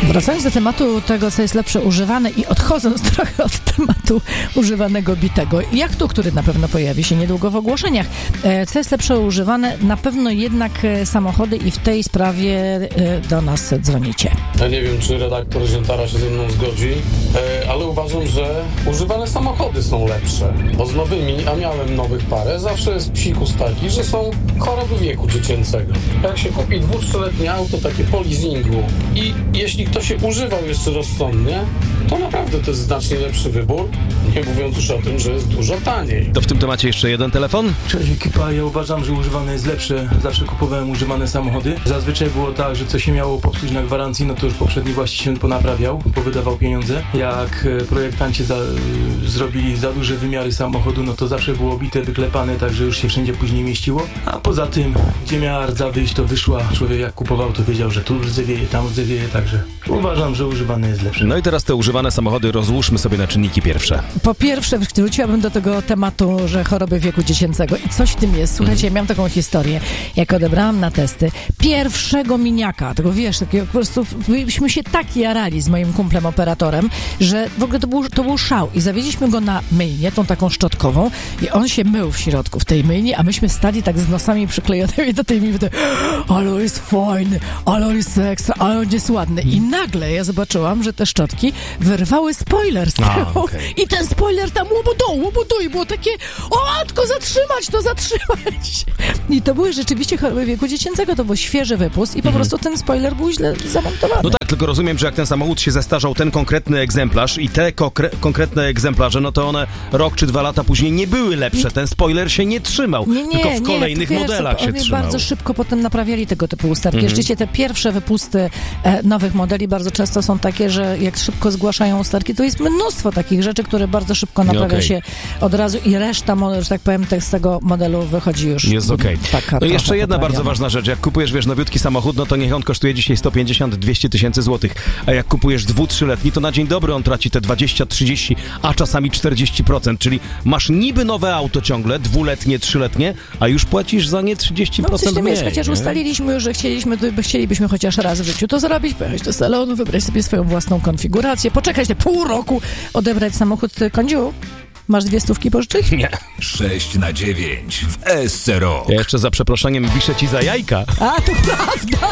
Wracając do tematu tego, co jest lepsze używane i odchodząc trochę od tematu używanego bitego, jak tu, który na pewno pojawi się niedługo w ogłoszeniach, co jest lepsze używane, na pewno jednak samochody i w tej sprawie do nas dzwonicie. Ja nie wiem, czy redaktor Ziętara się ze mną zgodzi, ale uważam, że używane samochody są lepsze, bo z nowymi, a miałem nowych parę, zawsze jest psikus taki, że są choroby wieku dziecięcego. Jak się kupi 2-3-letnie auto takie po leasingu i jeśli ktoś się używał jeszcze rozsądnie, to naprawdę to jest znacznie lepszy wybór, nie mówiąc już o tym, że jest dużo taniej. To w tym temacie jeszcze jeden telefon? Cześć ekipa, ja uważam, że używane jest lepsze. Zawsze kupowałem używane samochody. Zazwyczaj było tak, że co się miało popsuć na gwarancji, no to już poprzedni właściciel ponaprawiał, bo wydawał pieniądze. Jak projektanci zrobili za duże wymiary samochodu, no to zawsze było bite, wyklepane, także już się wszędzie później mieściło. A poza tym, gdzie miała rdza wyjść, to wyszła. Człowiek jak kupował, to wiedział, że tu rdzewieje, tam rdzewieje, także uważam, że używane jest lepsze. No i teraz te używane samochody rozłóżmy sobie na czynniki pierwsze. Po pierwsze, wróciłabym do tego tematu, że choroby wieku dziecięcego i coś w tym jest. Słuchajcie, ja miałam taką historię, jak odebrałam na testy pierwszego miniaka, tego wiesz, takiego po prostu byśmy się tak jarali z moim kumplem operatorem, że w ogóle to był szał i zawieźliśmy go na myjnię, tą taką szczotkową i on się mył w środku, w tej myjni, a myśmy stali tak z nosami przyklejonymi do tej myjni, ale on jest fajny, ale on jest ekstra, ale on jest ładny. I nagle ja zobaczyłam, że te szczotki wyrwały spoiler z tyłu i ten spoiler tam łobudą i było takie, o matko, zatrzymać. I to były rzeczywiście choroby wieku dziecięcego, to był świeży wypust i po prostu ten spoiler był źle zamontowany. No tak, tylko rozumiem, że jak ten samochód się zestarzał, ten konkretny egzemplarz i te konkretne egzemplarze, no to one rok czy 2 lata później nie były lepsze. Ten spoiler się nie trzymał, tylko w kolejnych modelach się trzymał. Bardzo szybko potem naprawiali tego typu usterki. Rzeczywiście te pierwsze wypusty nowych modeli bardzo często są takie, że jak szybko zgłaszają usterki, to jest mnóstwo takich rzeczy, które bardzo szybko naprawia się od razu i reszta, że tak powiem, z tego modelu wychodzi już. Jest okej. No i jeszcze jedna bardzo ważna rzecz. Jak kupujesz, nowiutki samochód, no to niech on kosztuje dzisiaj 150-200 tysięcy złotych. A jak kupujesz 2-3-letni, to na dzień dobry on traci te 20-30, a czasami 40%. Czyli masz niby nowe auto ciągle, 2-letnie, 3-letnie, a już płacisz za nie 30% mniej. Chociaż ustaliliśmy już, że chcielibyśmy chociaż raz w życiu to zrobić, pojechać do salonu, wybrać sobie swoją własną konfigurację, poczekać te pół roku, odebrać samochód. Kądziu, masz 200 pożyczyć? Nie. 6/9 w SROK. Ja jeszcze za przeproszeniem wiszę ci za jajka. A, to prawda!